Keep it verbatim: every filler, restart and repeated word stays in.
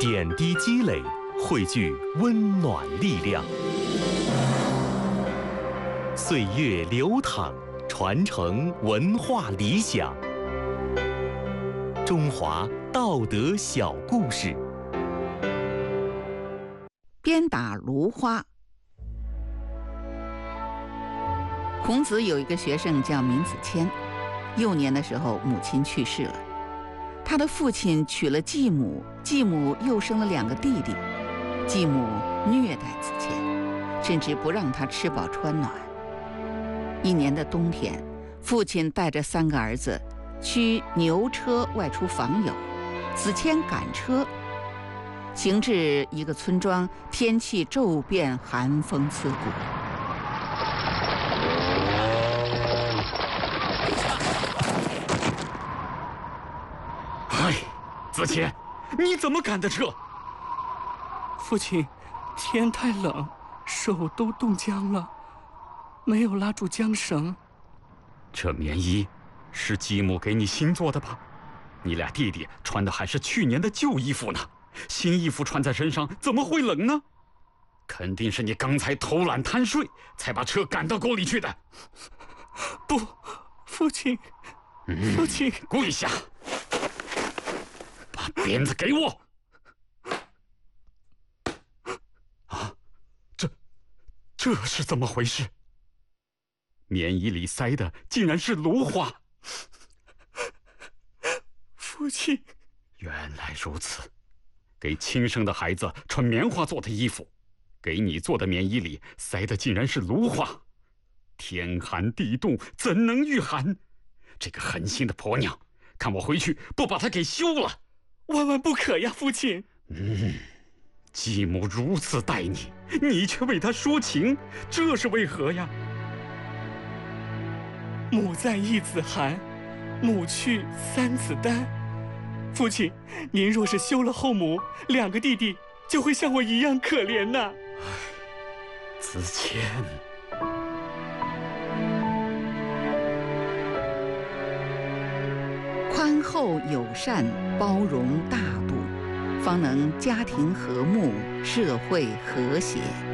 点滴积累，汇聚温暖力量。岁月流淌，传承文化理想。中华道德小故事。 鞭打芦花。孔子有一个学生叫闵子骞，幼年的时候母亲去世了，他的父亲娶了继母，继母又生了两个弟弟，继母虐待子骞，甚至不让他吃饱穿暖。一年的冬天，父亲带着三个儿子驱牛车外出访友，子骞赶车，行至一个村庄，天气骤变，寒风刺骨。 哎，子骞，你怎么赶的车？ 父亲，天太冷，手都冻僵了，没有拉住缰绳。 这棉衣是继母给你新做的吧？你俩弟弟穿的还是去年的旧衣服呢，新衣服穿在身上怎么会冷呢？肯定是你刚才偷懒贪睡，才把车赶到沟里去的。 不，父亲， 嗯、 父亲， 跪下，把鞭子给我！啊，这，这是怎么回事？棉衣里塞的竟然是芦花！ 父亲， 原来如此，给亲生的孩子穿棉花做的衣服，给你做的棉衣里塞的竟然是芦花！天寒地冻，怎能御寒？这个狠心的婆娘，看我回去不把她给休了！ 万万不可呀，父亲！ 嗯，继母如此待你，你却为她说情，这是为何呀？ 母在一子寒，母去三子丹。父亲，您若是休了后母，两个弟弟就会像我一样可怜呐。 子骞， 宽厚友善，包容大度，方能家庭和睦，社会和谐。